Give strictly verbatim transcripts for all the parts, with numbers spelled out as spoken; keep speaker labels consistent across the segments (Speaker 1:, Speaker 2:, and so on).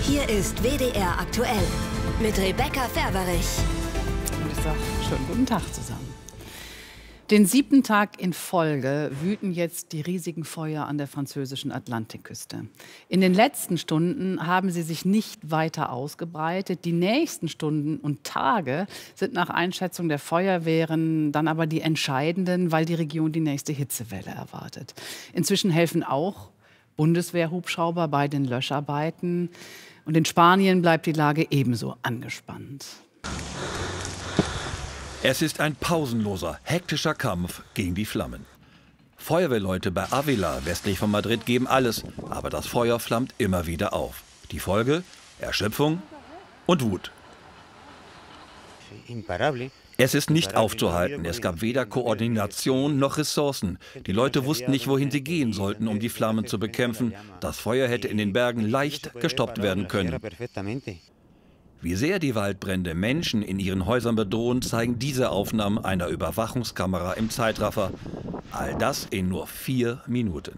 Speaker 1: Hier ist W D R aktuell mit Rebecca Ferberich.
Speaker 2: Und ich sage schönen guten Tag zusammen. Den siebten Tag in Folge wüten jetzt die riesigen Feuer an der französischen Atlantikküste. In den letzten Stunden haben sie sich nicht weiter ausgebreitet. Die nächsten Stunden und Tage sind nach Einschätzung der Feuerwehren dann aber die entscheidenden, weil die Region die nächste Hitzewelle erwartet. Inzwischen helfen auch Bundeswehrhubschrauber bei den Löscharbeiten. Und in Spanien bleibt die Lage ebenso angespannt.
Speaker 3: Es ist ein pausenloser, hektischer Kampf gegen die Flammen. Feuerwehrleute bei Ávila, westlich von Madrid, geben alles, aber das Feuer flammt immer wieder auf. Die Folge? Erschöpfung und Wut. Es ist nicht aufzuhalten. Es gab weder Koordination noch Ressourcen. Die Leute wussten nicht, wohin sie gehen sollten, um die Flammen zu bekämpfen. Das Feuer hätte in den Bergen leicht gestoppt werden können. Wie sehr die Waldbrände Menschen in ihren Häusern bedrohen, zeigen diese Aufnahmen einer Überwachungskamera im Zeitraffer. All das in nur vier Minuten.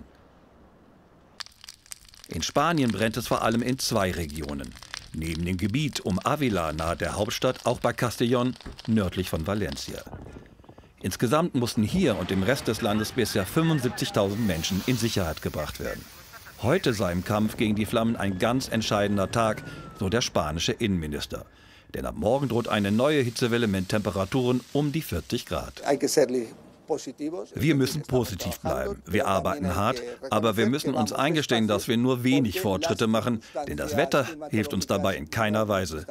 Speaker 3: In Spanien brennt es vor allem in zwei Regionen. Neben dem Gebiet um Ávila nahe der Hauptstadt auch bei Castellón, nördlich von Valencia. Insgesamt mussten hier und im Rest des Landes bisher fünfundsiebzigtausend Menschen in Sicherheit gebracht werden. Heute sei im Kampf gegen die Flammen ein ganz entscheidender Tag, so der spanische Innenminister. Denn ab morgen droht eine neue Hitzewelle mit Temperaturen um die vierzig Grad. Wir müssen positiv bleiben. Wir arbeiten hart, aber wir müssen uns eingestehen, dass wir nur wenig Fortschritte machen, denn das Wetter hilft uns dabei in keiner Weise.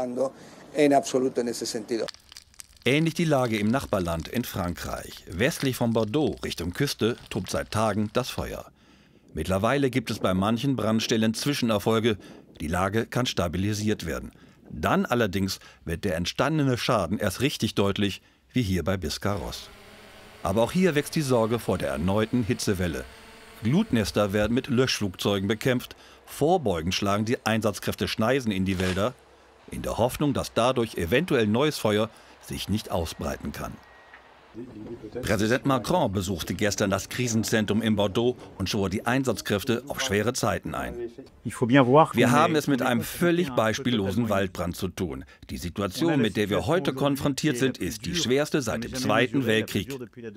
Speaker 3: Ähnlich die Lage im Nachbarland in Frankreich. Westlich von Bordeaux, Richtung Küste, tobt seit Tagen das Feuer. Mittlerweile gibt es bei manchen Brandstellen Zwischenerfolge. Die Lage kann stabilisiert werden. Dann allerdings wird der entstandene Schaden erst richtig deutlich, wie hier bei Biscarrosse. Aber auch hier wächst die Sorge vor der erneuten Hitzewelle. Glutnester werden mit Löschflugzeugen bekämpft. Vorbeugend schlagen die Einsatzkräfte Schneisen in die Wälder, in der Hoffnung, dass dadurch eventuell neues Feuer sich nicht ausbreiten kann. Präsident Macron besuchte gestern das Krisenzentrum in Bordeaux und schwor die Einsatzkräfte auf schwere Zeiten ein. Wir haben es mit einem völlig beispiellosen Waldbrand zu tun. Die Situation, mit der wir heute konfrontiert sind, ist die schwerste seit dem Zweiten Weltkrieg.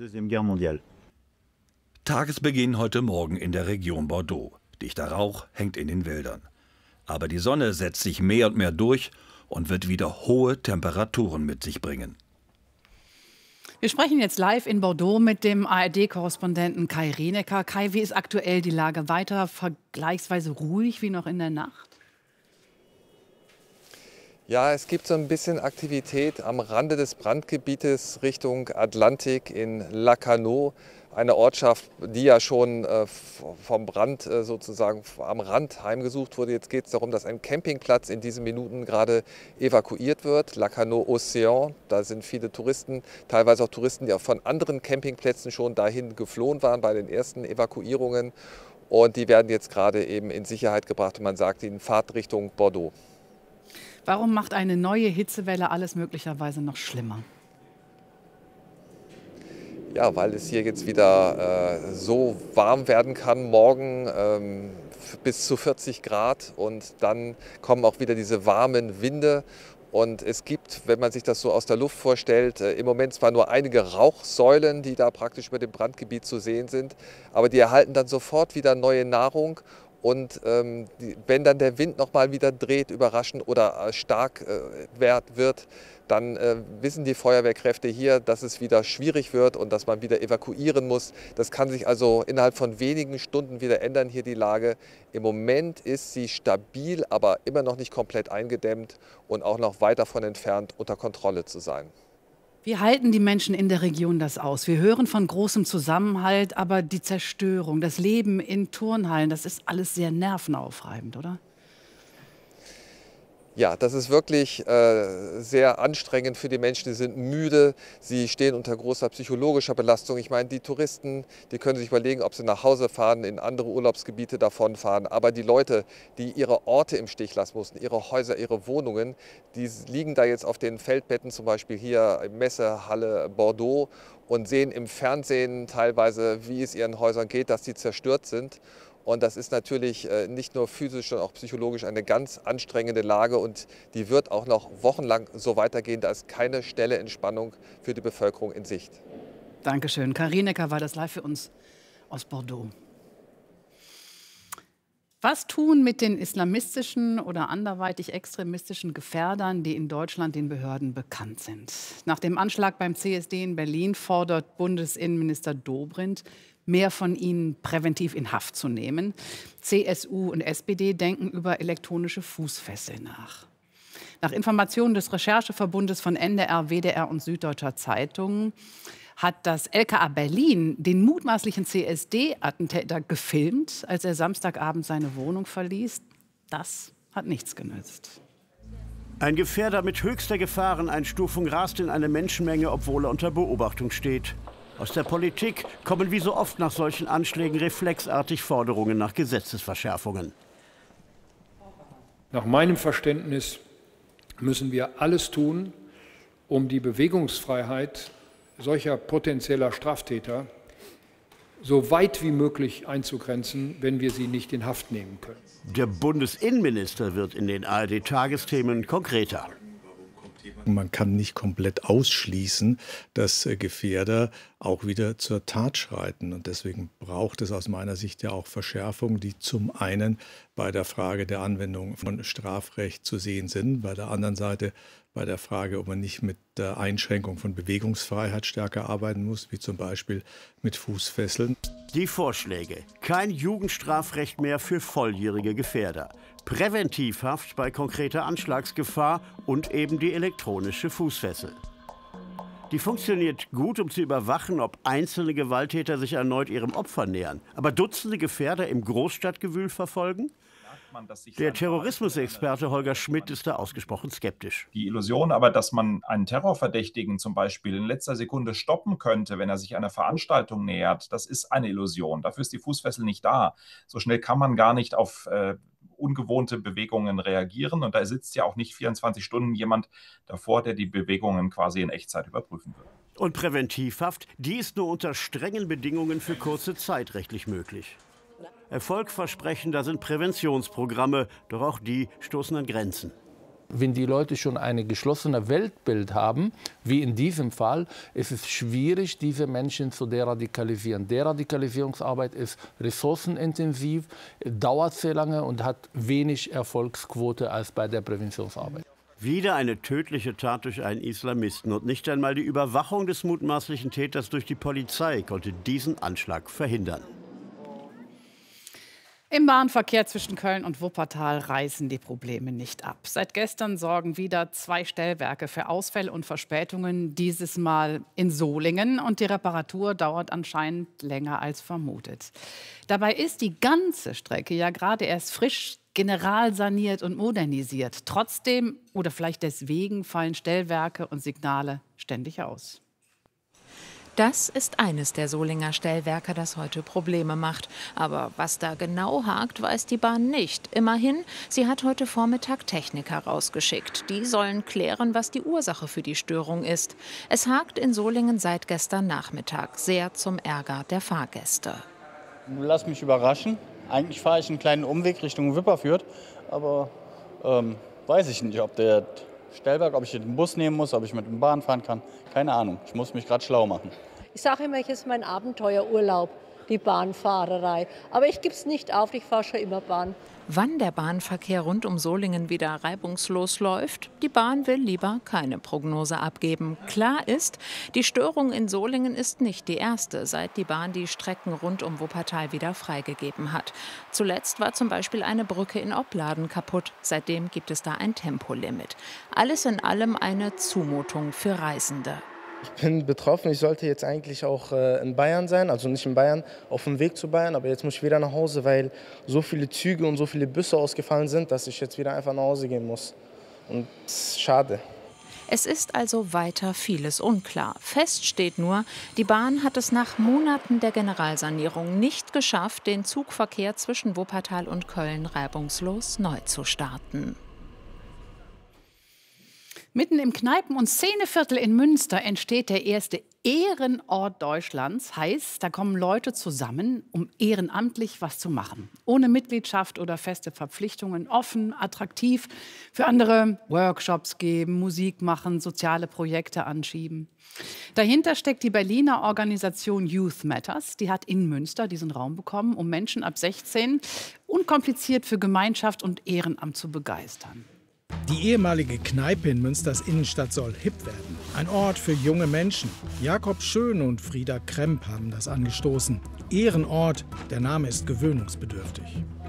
Speaker 3: Tagesbeginn heute Morgen in der Region Bordeaux. Dichter Rauch hängt in den Wäldern. Aber die Sonne setzt sich mehr und mehr durch und wird wieder hohe Temperaturen mit sich bringen.
Speaker 2: Wir sprechen jetzt live in Bordeaux mit dem A R D-Korrespondenten Kai Rinecker. Kai, wie ist aktuell die Lage? Weiter vergleichsweise ruhig wie noch in der Nacht?
Speaker 4: Ja, es gibt so ein bisschen Aktivität am Rande des Brandgebietes Richtung Atlantik in Lacanau. Eine Ortschaft, die ja schon äh, vom Brand äh, sozusagen am Rand heimgesucht wurde. Jetzt geht es darum, dass ein Campingplatz in diesen Minuten gerade evakuiert wird. Lacanau Océan, da sind viele Touristen, teilweise auch Touristen, die auch von anderen Campingplätzen schon dahin geflohen waren bei den ersten Evakuierungen. Und die werden jetzt gerade eben in Sicherheit gebracht und man sagt ihnen, Fahrt Richtung Bordeaux.
Speaker 2: Warum macht eine neue Hitzewelle alles möglicherweise noch schlimmer?
Speaker 4: Ja, weil es hier jetzt wieder äh, so warm werden kann, morgen ähm, bis zu vierzig Grad und dann kommen auch wieder diese warmen Winde. Und es gibt, wenn man sich das so aus der Luft vorstellt, äh, im Moment zwar nur einige Rauchsäulen, die da praktisch über dem Brandgebiet zu sehen sind, aber die erhalten dann sofort wieder neue Nahrung. Und ähm, die, wenn dann der Wind noch mal wieder dreht, überraschend oder äh, stark äh, wird, dann äh, wissen die Feuerwehrkräfte hier, dass es wieder schwierig wird und dass man wieder evakuieren muss. Das kann sich also innerhalb von wenigen Stunden wieder ändern, hier die Lage. Im Moment ist sie stabil, aber immer noch nicht komplett eingedämmt und auch noch weit davon entfernt, unter Kontrolle zu sein.
Speaker 2: Wie halten die Menschen in der Region das aus? Wir hören von großem Zusammenhalt, aber die Zerstörung, das Leben in Turnhallen, das ist alles sehr nervenaufreibend, oder?
Speaker 4: Ja, das ist wirklich äh, sehr anstrengend für die Menschen. Die sind müde, sie stehen unter großer psychologischer Belastung. Ich meine, die Touristen, die können sich überlegen, ob sie nach Hause fahren, in andere Urlaubsgebiete davonfahren. Aber die Leute, die ihre Orte im Stich lassen mussten, ihre Häuser, ihre Wohnungen, die liegen da jetzt auf den Feldbetten, zum Beispiel hier im Messehalle Bordeaux und sehen im Fernsehen teilweise, wie es ihren Häusern geht, dass sie zerstört sind. Und das ist natürlich nicht nur physisch, sondern auch psychologisch eine ganz anstrengende Lage. Und die wird auch noch wochenlang so weitergehen. Da ist keine schnelle Entspannung für die Bevölkerung in Sicht.
Speaker 2: Dankeschön. Karin Necker war das live für uns aus Bordeaux. Was tun mit den islamistischen oder anderweitig extremistischen Gefährdern, die in Deutschland den Behörden bekannt sind? Nach dem Anschlag beim C S D in Berlin fordert Bundesinnenminister Dobrindt, mehr von ihnen präventiv in Haft zu nehmen. C S U und S P D denken über elektronische Fußfessel nach. Nach Informationen des Rechercheverbundes von N D R, W D R und Süddeutscher Zeitung hat das L K A Berlin den mutmaßlichen C S D-Attentäter gefilmt, als er Samstagabend seine Wohnung verließ. Das hat nichts genützt.
Speaker 5: Ein Gefährder mit höchster Gefahreneinstufung rast in eine Menschenmenge, obwohl er unter Beobachtung steht. Aus der Politik kommen wie so oft nach solchen Anschlägen reflexartig Forderungen nach Gesetzesverschärfungen.
Speaker 6: Nach meinem Verständnis müssen wir alles tun, um die Bewegungsfreiheit solcher potenzieller Straftäter so weit wie möglich einzugrenzen, wenn wir sie nicht in Haft nehmen können.
Speaker 5: Der Bundesinnenminister wird in den A R D-Tagesthemen konkreter.
Speaker 7: Man kann nicht komplett ausschließen, dass Gefährder auch wieder zur Tat schreiten. Und deswegen braucht es aus meiner Sicht ja auch Verschärfungen, die zum einen bei der Frage der Anwendung von Strafrecht zu sehen sind, bei der anderen Seite bei der Frage, ob man nicht mit der Einschränkung von Bewegungsfreiheit stärker arbeiten muss, wie zum Beispiel mit Fußfesseln.
Speaker 5: Die Vorschläge: kein Jugendstrafrecht mehr für volljährige Gefährder, Präventivhaft bei konkreter Anschlagsgefahr und eben die elektronische Fußfessel. Die funktioniert gut, um zu überwachen, ob einzelne Gewalttäter sich erneut ihrem Opfer nähern. Aber Dutzende Gefährder im Großstadtgewühl verfolgen? Der Terrorismusexperte Holger Schmidt ist da ausgesprochen skeptisch.
Speaker 8: Die Illusion aber, dass man einen Terrorverdächtigen zum Beispiel in letzter Sekunde stoppen könnte, wenn er sich einer Veranstaltung nähert, das ist eine Illusion. Dafür ist die Fußfessel nicht da. So schnell kann man gar nicht auf äh, ungewohnte Bewegungen reagieren. Und da sitzt ja auch nicht vierundzwanzig Stunden jemand davor, der die Bewegungen quasi in Echtzeit überprüfen wird.
Speaker 5: Und Präventivhaft, die ist nur unter strengen Bedingungen für kurze Zeit rechtlich möglich. Erfolgversprechender sind Präventionsprogramme, doch auch die stoßen an Grenzen.
Speaker 9: Wenn die Leute schon ein geschlossenes Weltbild haben, wie in diesem Fall, ist es schwierig, diese Menschen zu deradikalisieren. Deradikalisierungsarbeit ist ressourcenintensiv, dauert sehr lange und hat wenig Erfolgsquote als bei der Präventionsarbeit.
Speaker 5: Wieder eine tödliche Tat durch einen Islamisten. Und nicht einmal die Überwachung des mutmaßlichen Täters durch die Polizei konnte diesen Anschlag verhindern.
Speaker 2: Im Bahnverkehr zwischen Köln und Wuppertal reißen die Probleme nicht ab. Seit gestern sorgen wieder zwei Stellwerke für Ausfälle und Verspätungen, dieses Mal in Solingen. Und die Reparatur dauert anscheinend länger als vermutet. Dabei ist die ganze Strecke ja gerade erst frisch generalsaniert und modernisiert. Trotzdem oder vielleicht deswegen fallen Stellwerke und Signale ständig aus.
Speaker 10: Das ist eines der Solinger Stellwerke, das heute Probleme macht. Aber was da genau hakt, weiß die Bahn nicht. Immerhin, sie hat heute Vormittag Techniker rausgeschickt. Die sollen klären, was die Ursache für die Störung ist. Es hakt in Solingen seit gestern Nachmittag, sehr zum Ärger der Fahrgäste.
Speaker 11: Lass mich überraschen. Eigentlich fahre ich einen kleinen Umweg Richtung Wipperfürth. Aber ähm, weiß ich nicht, ob der Stellwerk, ob ich den Bus nehmen muss, ob ich mit dem Bahn fahren kann. Keine Ahnung, ich muss mich gerade schlau machen.
Speaker 12: Ich sage immer, es ist mein Abenteuerurlaub, die Bahnfahrerei. Aber ich gebe es nicht auf, ich fahre schon immer Bahn.
Speaker 10: Wann der Bahnverkehr rund um Solingen wieder reibungslos läuft? Die Bahn will lieber keine Prognose abgeben. Klar ist, die Störung in Solingen ist nicht die erste, seit die Bahn die Strecken rund um Wuppertal wieder freigegeben hat. Zuletzt war zum Beispiel eine Brücke in Opladen kaputt. Seitdem gibt es da ein Tempolimit. Alles in allem eine Zumutung für Reisende.
Speaker 13: Ich bin betroffen. Ich sollte jetzt eigentlich auch äh, in Bayern sein, also nicht in Bayern, auf dem Weg zu Bayern. Aber jetzt muss ich wieder nach Hause, weil so viele Züge und so viele Busse ausgefallen sind, dass ich jetzt wieder einfach nach Hause gehen muss. Und das ist schade.
Speaker 10: Es ist also weiter vieles unklar. Fest steht nur, die Bahn hat es nach Monaten der Generalsanierung nicht geschafft, den Zugverkehr zwischen Wuppertal und Köln reibungslos neu zu starten.
Speaker 2: Mitten im Kneipen- und Szeneviertel in Münster entsteht der erste Ehrenort Deutschlands. Heißt, da kommen Leute zusammen, um ehrenamtlich was zu machen. Ohne Mitgliedschaft oder feste Verpflichtungen, offen, attraktiv. Für andere Workshops geben, Musik machen, soziale Projekte anschieben. Dahinter steckt die Berliner Organisation Youth Matters. Die hat in Münster diesen Raum bekommen, um Menschen ab sechzehn unkompliziert für Gemeinschaft und Ehrenamt zu begeistern.
Speaker 14: Die ehemalige Kneipe in Münsters Innenstadt soll hip werden. Ein Ort für junge Menschen. Jakob Schön und Frieda Kremp haben das angestoßen. Ehrenort, der Name ist gewöhnungsbedürftig.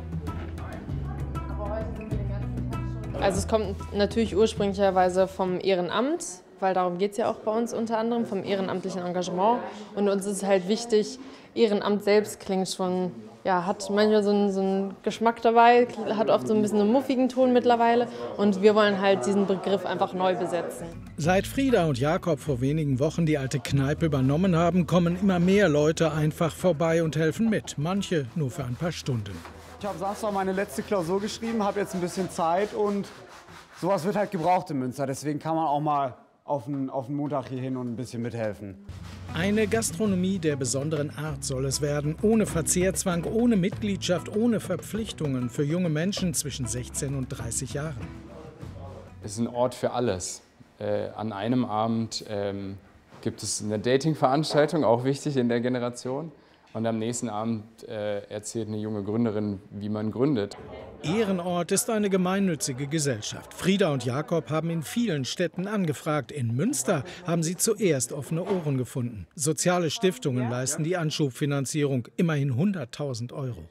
Speaker 15: Also es kommt natürlich ursprünglicherweise vom Ehrenamt, weil darum geht es ja auch bei uns unter anderem, vom ehrenamtlichen Engagement. Und uns ist halt wichtig, Ehrenamt selbst klingt schon, ja, hat manchmal so einen, so einen Geschmack dabei, hat oft so ein bisschen einen muffigen Ton mittlerweile. Und wir wollen halt diesen Begriff einfach neu besetzen.
Speaker 14: Seit Frieda und Jakob vor wenigen Wochen die alte Kneipe übernommen haben, kommen immer mehr Leute einfach vorbei und helfen mit. Manche nur für ein paar Stunden.
Speaker 16: Ich habe Samstag meine letzte Klausur geschrieben, habe jetzt ein bisschen Zeit und sowas wird halt gebraucht in Münster. Deswegen kann man auch mal auf den, auf den Montag hier hin und ein bisschen mithelfen.
Speaker 14: Eine Gastronomie der besonderen Art soll es werden, ohne Verzehrzwang, ohne Mitgliedschaft, ohne Verpflichtungen für junge Menschen zwischen sechzehn und dreißig Jahren.
Speaker 17: Es ist ein Ort für alles. Äh, an einem Abend ähm, gibt es eine Dating-Veranstaltung, auch wichtig in der Generation. Und am nächsten Abend äh, erzählt eine junge Gründerin, wie man gründet.
Speaker 14: Ehrenort ist eine gemeinnützige Gesellschaft. Frieda und Jakob haben in vielen Städten angefragt. In Münster haben sie zuerst offene Ohren gefunden. Soziale Stiftungen leisten die Anschubfinanzierung, immerhin hunderttausend Euro.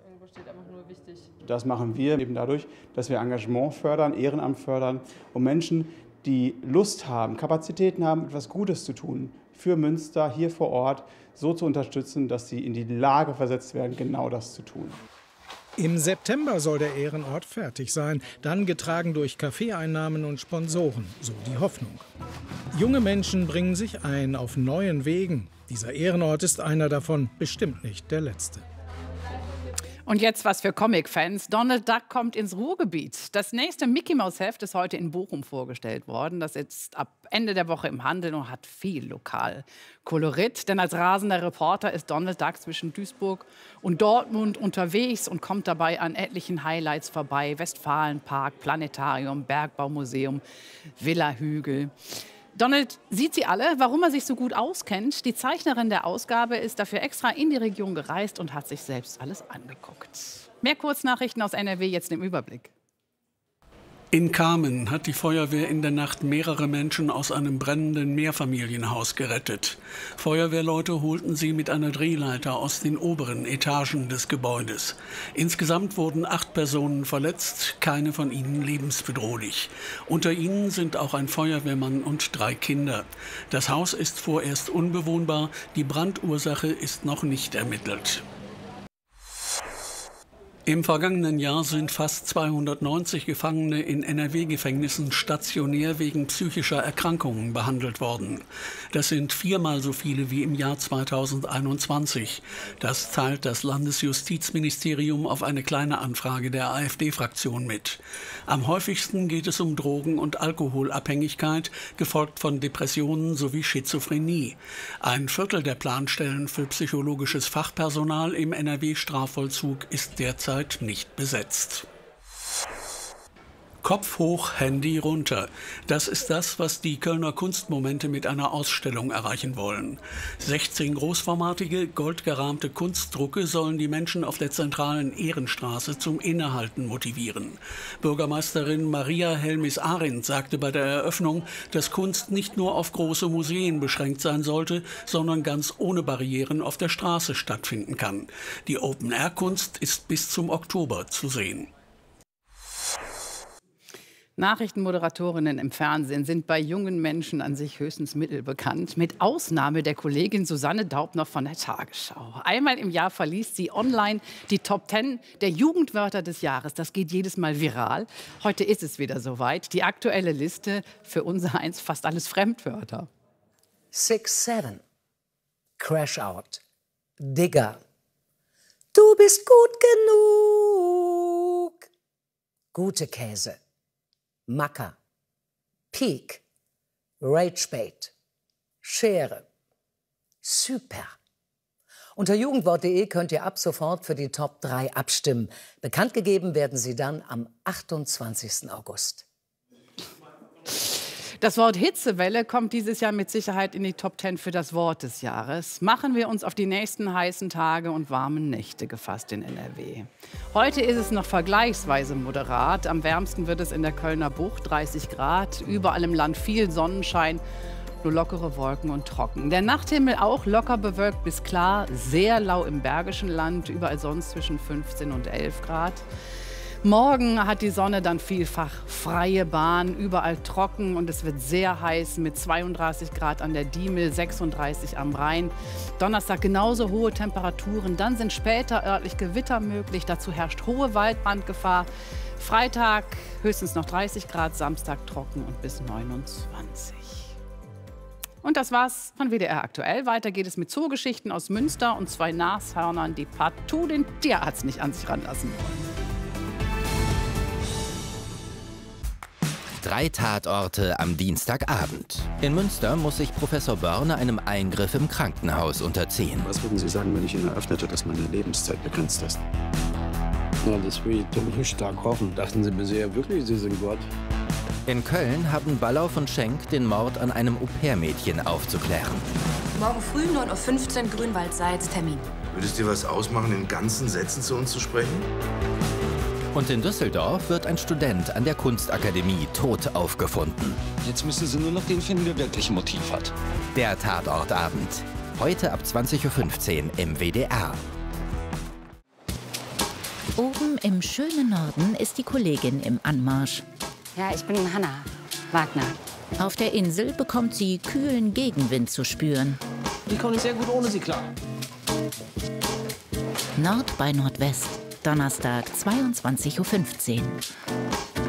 Speaker 16: Das machen wir eben dadurch, dass wir Engagement fördern, Ehrenamt fördern und Menschen, die Lust haben, Kapazitäten haben, etwas Gutes zu tun, für Münster hier vor Ort so zu unterstützen, dass sie in die Lage versetzt werden, genau das zu tun.
Speaker 14: Im September soll der Ehrenort fertig sein, dann getragen durch Kaffeeeinnahmen und Sponsoren, so die Hoffnung. Junge Menschen bringen sich ein auf neuen Wegen. Dieser Ehrenort ist einer davon, bestimmt nicht der letzte.
Speaker 2: Und jetzt was für Comic-Fans. Donald Duck kommt ins Ruhrgebiet. Das nächste Mickey-Maus-Heft ist heute in Bochum vorgestellt worden. Das ist ab Ende der Woche im Handel und hat viel Lokalkolorit. Denn als rasender Reporter ist Donald Duck zwischen Duisburg und Dortmund unterwegs und kommt dabei an etlichen Highlights vorbei. Westfalenpark, Planetarium, Bergbaumuseum, Villa Hügel. Donald sieht sie alle, warum er sich so gut auskennt. Die Zeichnerin der Ausgabe ist dafür extra in die Region gereist und hat sich selbst alles angeguckt. Mehr Kurznachrichten aus N R W jetzt im Überblick.
Speaker 18: In Kamen hat die Feuerwehr in der Nacht mehrere Menschen aus einem brennenden Mehrfamilienhaus gerettet. Feuerwehrleute holten sie mit einer Drehleiter aus den oberen Etagen des Gebäudes. Insgesamt wurden acht Personen verletzt, keine von ihnen lebensbedrohlich. Unter ihnen sind auch ein Feuerwehrmann und drei Kinder. Das Haus ist vorerst unbewohnbar, die Brandursache ist noch nicht ermittelt. Im vergangenen Jahr sind fast zweihundertneunzig Gefangene in N R W-Gefängnissen stationär wegen psychischer Erkrankungen behandelt worden. Das sind viermal so viele wie im Jahr zweitausendeinundzwanzig. Das teilt das Landesjustizministerium auf eine kleine Anfrage der AfD-Fraktion mit. Am häufigsten geht es um Drogen- und Alkoholabhängigkeit, gefolgt von Depressionen sowie Schizophrenie. Ein Viertel der Planstellen für psychologisches Fachpersonal im N R W-Strafvollzug ist derzeit nicht besetzt. Kopf hoch, Handy runter. Das ist das, was die Kölner Kunstmomente mit einer Ausstellung erreichen wollen. sechzehn großformatige, goldgerahmte Kunstdrucke sollen die Menschen auf der zentralen Ehrenstraße zum Innehalten motivieren. Bürgermeisterin Maria Helmis-Arendt sagte bei der Eröffnung, dass Kunst nicht nur auf große Museen beschränkt sein sollte, sondern ganz ohne Barrieren auf der Straße stattfinden kann. Die Open-Air-Kunst ist bis zum Oktober zu sehen.
Speaker 2: Nachrichtenmoderatorinnen im Fernsehen sind bei jungen Menschen an sich höchstens mittelbekannt, mit Ausnahme der Kollegin Susanne Daubner von der Tagesschau. Einmal im Jahr verliest sie online die Top Ten der Jugendwörter des Jahres. Das geht jedes Mal viral. Heute ist es wieder soweit. Die aktuelle Liste, für unser eins fast alles Fremdwörter.
Speaker 19: Six, seven. Crash out. Digger. Du bist gut genug. Gute Käse. Macker. Peak, Ragebait, Schere, Super. Unter jugendwort punkt de könnt ihr ab sofort für die Top drei abstimmen. Bekannt gegeben werden sie dann am achtundzwanzigsten August.
Speaker 2: Das Wort Hitzewelle kommt dieses Jahr mit Sicherheit in die Top zehn für das Wort des Jahres. Machen wir uns auf die nächsten heißen Tage und warmen Nächte gefasst in N R W. Heute ist es noch vergleichsweise moderat. Am wärmsten wird es in der Kölner Bucht, dreißig Grad. Überall im Land viel Sonnenschein, nur lockere Wolken und trocken. Der Nachthimmel auch locker bewölkt bis klar, sehr lau im Bergischen Land, überall sonst zwischen fünfzehn und elf Grad. Morgen hat die Sonne dann vielfach freie Bahn, überall trocken und es wird sehr heiß mit zweiunddreißig Grad an der Diemel, sechsunddreißig am Rhein. Donnerstag genauso hohe Temperaturen, dann sind später örtlich Gewitter möglich, dazu herrscht hohe Waldbrandgefahr. Freitag höchstens noch dreißig Grad, Samstag trocken und bis neunundzwanzig. Und das war's von W D R aktuell. Weiter geht es mit Zoogeschichten aus Münster und zwei Nashörnern, die partout den Tierarzt nicht an sich ranlassen wollen.
Speaker 20: Drei Tatorte am Dienstagabend. In Münster muss sich Professor Börne einem Eingriff im Krankenhaus unterziehen.
Speaker 21: Was würden Sie sagen, wenn ich Ihnen eröffnete, dass meine Lebenszeit begrenzt ist?
Speaker 22: Na, das will ich doch nicht stark hoffen. Dachten Sie bisher wirklich, Sie sind Gott?
Speaker 20: In Köln haben Ballauf und Schenk den Mord an einem Au-pair-Mädchen aufzuklären.
Speaker 23: Morgen früh neun Uhr fünfzehn Grünwald-Salz, Termin.
Speaker 24: Würde es dir was ausmachen, in ganzen Sätzen zu uns zu sprechen?
Speaker 20: Und in Düsseldorf wird ein Student an der Kunstakademie tot aufgefunden.
Speaker 25: Jetzt müssen Sie nur noch den finden, der wirklich ein Motiv hat.
Speaker 20: Der Tatortabend. Heute ab zwanzig Uhr fünfzehn im W D R.
Speaker 26: Oben im schönen Norden ist die Kollegin im Anmarsch.
Speaker 27: Ja, ich bin Hanna Wagner.
Speaker 26: Auf der Insel bekommt sie kühlen Gegenwind zu spüren.
Speaker 25: Ich komme sehr gut ohne Sie klar.
Speaker 26: Nord bei Nordwest. Donnerstag, zweiundzwanzig Uhr fünfzehn.